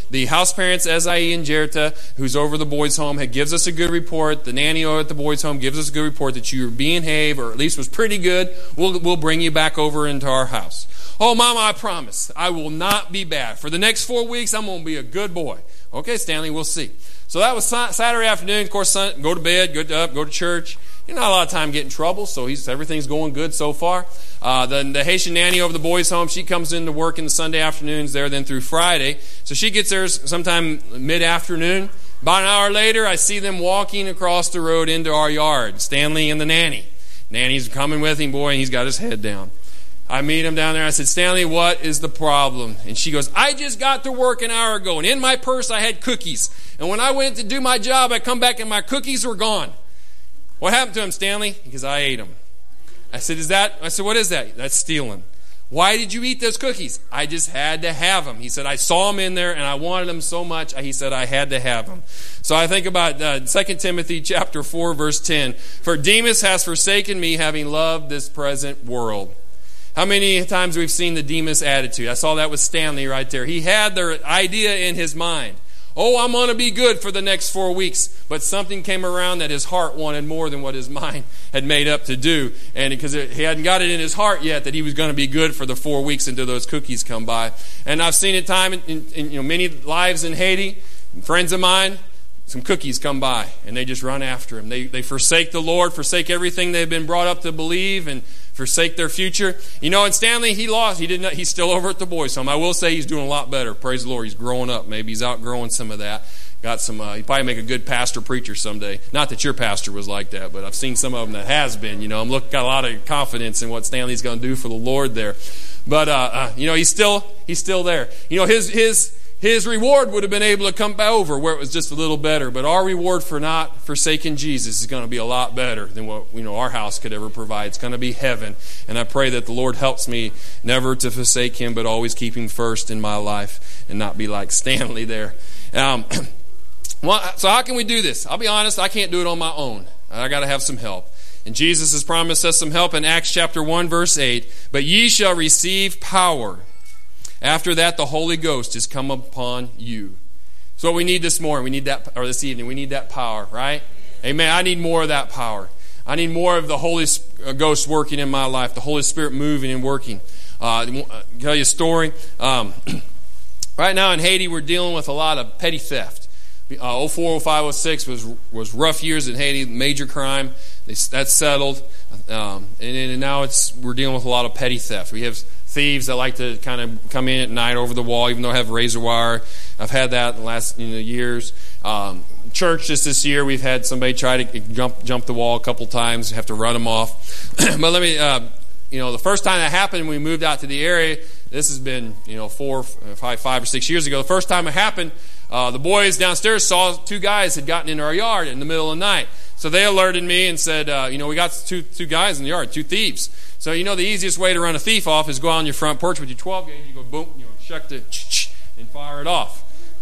The house parents, Ezai and Jerta, who's over the boys' home, gives us a good report. The nanny over at the boys' home gives us a good report that you're being behaved, or at least was pretty good. We'll bring you back over into our house. Oh, Mama, I promise I will not be bad. For the next 4 weeks, I'm going to be a good boy. Okay, Stanley, we'll see. So that was Saturday afternoon. Of course, go to bed, go to church. Not a lot of time getting in trouble, so everything's going good so far. The Haitian nanny over the boys' home, she comes into work in the Sunday afternoons there, then through Friday. So she gets there sometime mid-afternoon. About an hour later, I see them walking across the road into our yard, Stanley and the nanny. Nanny's coming with him, boy, and he's got his head down. I meet him down there. I said, Stanley, what is the problem? And she goes, I just got to work an hour ago, and in my purse I had cookies. And when I went to do my job, I come back and my cookies were gone. What happened to them, Stanley? Because I ate them. I said, what is that? That's stealing. Why did you eat those cookies? I just had to have them. He said, I saw them in there and I wanted them so much. He said, I had to have them. So I think about 2 Timothy chapter 4, verse 10. For Demas has forsaken me, having loved this present world. How many times we've seen the Demas attitude? I saw that with Stanley right there. He had their idea in his mind. Oh, I'm going to be good for the next 4 weeks. But something came around that his heart wanted more than what his mind had made up to do. And because he hadn't got it in his heart yet that he was going to be good for the 4 weeks until those cookies come by. And I've seen it time in many lives in Haiti. Friends of mine, some cookies come by and they just run after him. They forsake the Lord, forsake everything they've been brought up to believe, and forsake their future. And Stanley, he lost. He's still over at the boys' home. I will say he's doing a lot better. Praise the Lord. He's growing up. Maybe he's outgrowing some of that. Got some. He'd probably make a good pastor preacher someday. Not that your pastor was like that, but I've seen some of them that has been. Got a lot of confidence in what Stanley's going to do for the Lord there. But he's still there. His reward would have been able to come over where it was just a little better. But our reward for not forsaking Jesus is going to be a lot better than what our house could ever provide. It's going to be heaven. And I pray that the Lord helps me never to forsake Him, but always keep Him first in my life and not be like Stanley there. So how can we do this? I'll be honest, I can't do it on my own. I got to have some help. And Jesus has promised us some help in Acts chapter 1, verse 8. But ye shall receive power. After that, the Holy Ghost is come upon you. So what we need this morning, this evening, we need that power, right? Amen. I need more of that power. I need more of the Holy Ghost working in my life, the Holy Spirit moving and working. I'll tell you a story. Right now in Haiti, we're dealing with a lot of petty theft. 04, 05, 06 was rough years in Haiti, major crime. That's settled. And now we're dealing with a lot of petty theft. We have thieves that like to kind of come in at night over the wall, even though I have razor wire. I've had that in the last years. Church just this year, we've had somebody try to jump the wall a couple times. Have to run them off. But let me, the first time that happened, when we moved out to the area. This has been 5 or 6 years ago. The first time it happened, the boys downstairs saw 2 guys had gotten into our yard in the middle of the night. So they alerted me and said, we got two guys in the yard, 2 thieves. So the easiest way to run a thief off is go out on your front porch with your 12 gauge. You go boom, shuck the and fire it off.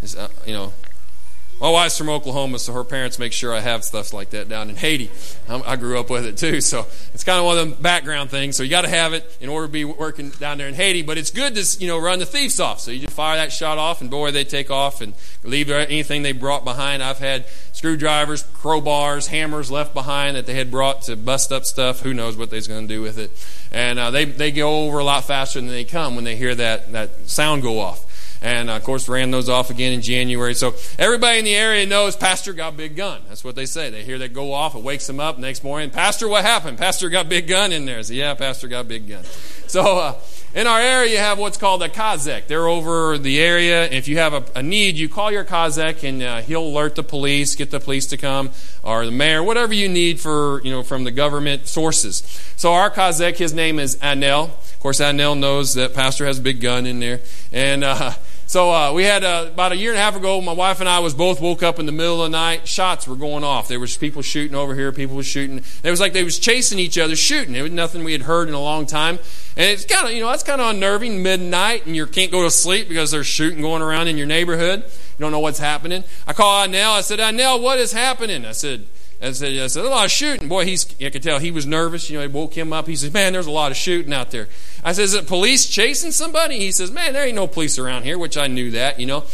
My wife's from Oklahoma, so her parents make sure I have stuff like that down in Haiti. I grew up with it too, so it's kind of one of the background things. So you got to have it in order to be working down there in Haiti. But it's good to run the thieves off. So you just fire that shot off, and boy, they take off and leave anything they brought behind. I've had screwdrivers, crowbars, hammers left behind that they had brought to bust up stuff. Who knows what they're going to do with it? And they go over a lot faster than they come when they hear that sound go off. And, of course, ran those off again in January. So everybody in the area knows Pastor got big gun. That's what they say. They hear that go off. It wakes them up the next morning. Pastor, what happened? Pastor got big gun in there. I say, yeah, Pastor got big gun. So in our area, you have what's called a Kazek. They're over the area. If you have a need, you call your Kazek, and he'll alert the police, get the police to come, or the mayor, whatever you need for from the government sources. So our Kazek, his name is Anel. Of course, Anel knows that Pastor has a big gun in there. And so we had about a year and a half ago, my wife and I both woke up in the middle of the night. Shots were going off. There was people shooting over here. People were shooting. It was like they was chasing each other, shooting. It was nothing we had heard in a long time. And it's kind of, that's kind of unnerving, midnight, and you can't go to sleep because there's shooting going around in your neighborhood. You don't know what's happening. I called Anel. I said, Anel, what is happening? I said, a lot of shooting. Boy, I could tell he was nervous. It woke him up. He says, man, there's a lot of shooting out there. I said, is it police chasing somebody? He says, man, there ain't no police around here, which I knew that,